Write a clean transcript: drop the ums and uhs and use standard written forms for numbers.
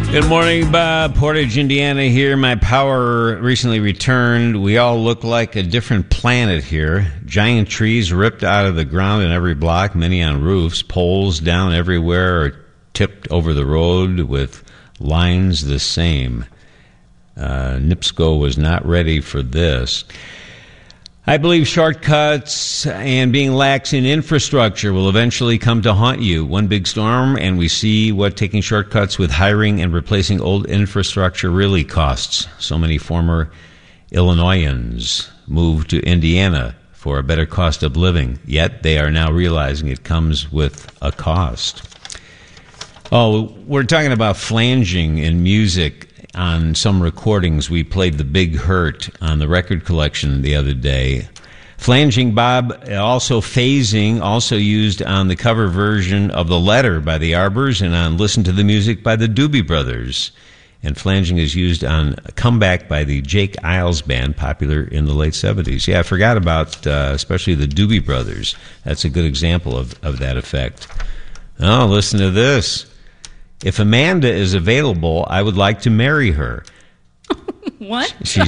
Good morning, Bob. Portage, Indiana here. My power recently returned. We all look like a different planet here. Giant trees ripped out of the ground in every block, many on roofs. Poles down everywhere or tipped over the road with lines the same. NIPSCO was not ready for this. I believe shortcuts and being lax in infrastructure will eventually come to haunt you. One big storm, and we see what taking shortcuts with hiring and replacing old infrastructure really costs. So many former Illinoisans moved to Indiana for a better cost of living, yet they are now realizing it comes with a cost. Oh, we're talking about flanging in music. On some recordings, we played The Big Hurt on the record collection the other day. Flanging, Bob, also phasing, also used on the cover version of The Letter by the Arbors and on Listen to the Music by the Doobie Brothers. And flanging is used on Comeback by the Jake Isles Band, popular in the late 70s. Yeah, I forgot about especially the Doobie Brothers. That's a good example of that effect. Oh, listen to this. If Amanda is available, I would like to marry her. What? She